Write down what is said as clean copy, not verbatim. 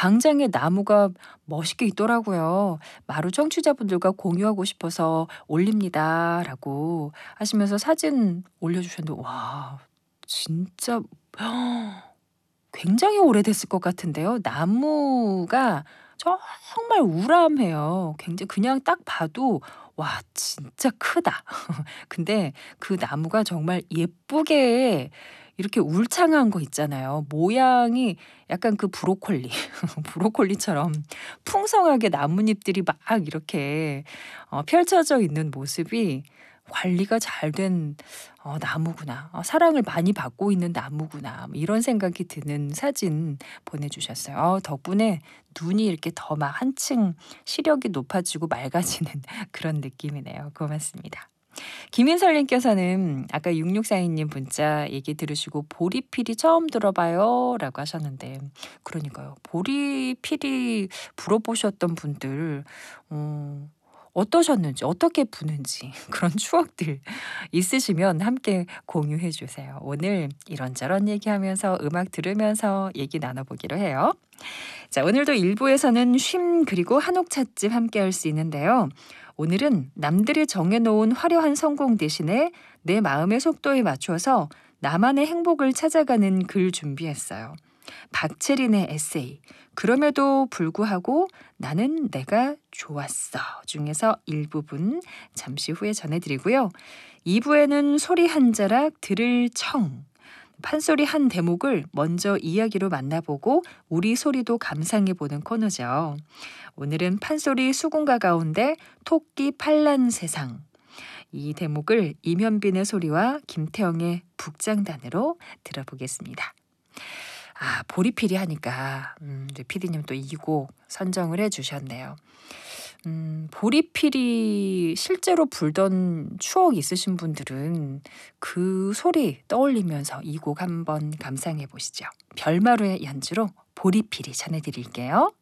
광장에 나무가 멋있게 있더라고요. 마루 청취자분들과 공유하고 싶어서 올립니다."라고 하시면서 사진 올려주셨는데 와 진짜 굉장히 오래됐을 것 같은데요. 나무가 정말 우람해요. 굉장히 그냥 딱 봐도 '와 진짜 크다.' 근데 그 나무가 정말 예쁘게 이렇게 울창한 거 있잖아요. 모양이 약간 그 브로콜리, 브로콜리처럼 풍성하게 나뭇잎들이 막 이렇게 펼쳐져 있는 모습이 '관리가 잘 된 나무구나. 사랑을 많이 받고 있는 나무구나.' 뭐 이런 생각이 드는 사진 보내주셨어요. 덕분에 눈이 이렇게 더 막 한층 시력이 높아지고 맑아지는 그런 느낌이네요. 고맙습니다. 김인설 님께서는 아까 6642님 문자 얘기 들으시고 "보리필이 처음 들어봐요." 라고 하셨는데 그러니까요. 보리필이 불어보셨던 분들 어떠셨는지 어떻게 부는지 그런 추억들 있으시면 함께 공유해 주세요. 오늘 이런저런 얘기하면서 음악 들으면서 얘기 나눠보기로 해요. 자, 오늘도 1부에서는 쉼 그리고 한옥 찻집 함께할 수 있는데요. 오늘은 남들이 정해놓은 화려한 성공 대신에 내 마음의 속도에 맞춰서 나만의 행복을 찾아가는 글 준비했어요. 박채린의 에세이 그럼에도 불구하고 나는 내가 좋았어 중에서 일부분 잠시 후에 전해드리고요. 2부에는 소리 한 자락 들을 청 판소리 한 대목을 먼저 이야기로 만나보고 우리 소리도 감상해보는 코너죠. 오늘은 판소리 수군가 가운데 토끼 팔란 세상 이 대목을 이면빈의 소리와 김태영의 북장단으로 들어보겠습니다. 보리필이 하니까 이제 피디님 또 이 곡 선정을 해주셨네요. 보리필이 실제로 불던 추억 있으신 분들은 그 소리 떠올리면서 이 곡 한번 감상해 보시죠. 별마루의 연주로 보리필이 전해드릴게요.